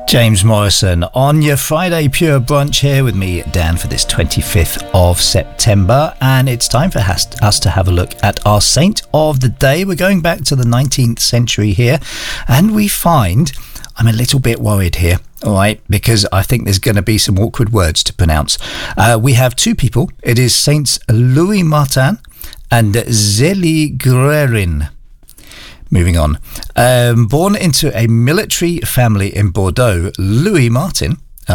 James Morrison on your Friday Pure Brunch here with me, Dan, for this 25th of September. And it's time for us to have a look at our saint of the day. We're going back to the 19th century here, and we find, I'm a little bit worried here, all right, because I think there's going to be some awkward words to pronounce. We have two people. It is Saints Louis Martin and Zélie Guérin. Moving on. Born into a military family in Bordeaux, Louis Martin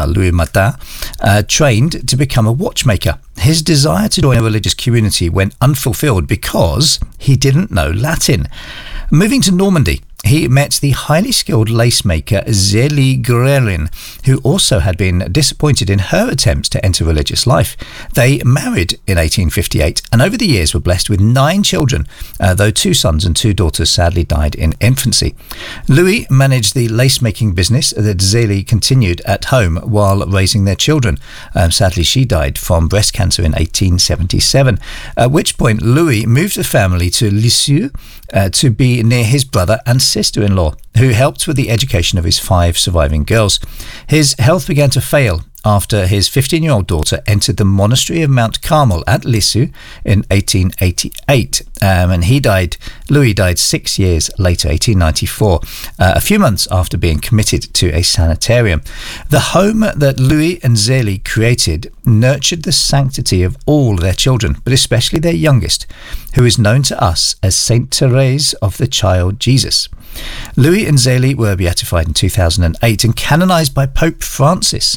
trained to become a watchmaker. His desire to join a religious community went unfulfilled because he didn't know Latin. Moving to Normandy, he met the highly skilled lace maker Zélie Guérin, who also had been disappointed in her attempts to enter religious life. They married in 1858 and over the years were blessed with 9 children, though 2 sons and 2 daughters sadly died in infancy. Louis managed the lace-making business that Zélie continued at home while raising their children. Sadly, she died from breast cancer in 1877, at which point Louis moved the family to Lisieux to be near his brother and sister-in-law, who helped with the education of his 5 surviving girls. His health began to fail after his 15-year-old daughter entered the monastery of Mount Carmel at Lisieux in 1888, and Louis died 6 years later, 1894, a few months after being committed to a sanitarium. The home that Louis and Zélie created nurtured the sanctity of all their children, but especially their youngest, who is known to us as Saint Therese of the Child Jesus. Louis and Zélie were beatified in 2008 and canonized by Pope Francis.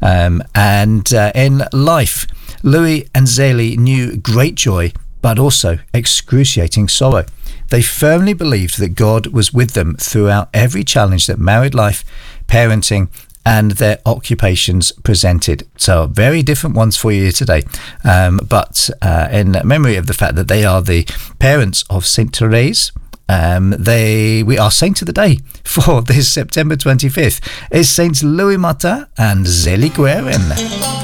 In life, Louis and Zélie knew great joy, but also excruciating sorrow. They firmly believed that God was with them throughout every challenge that married life, parenting, and their occupations presented. So very different ones for you today. But in memory of the fact that they are the parents of Saint Therese, we are saint of the day for this September 25th is Saints Louis Martin and Zélie Guérin.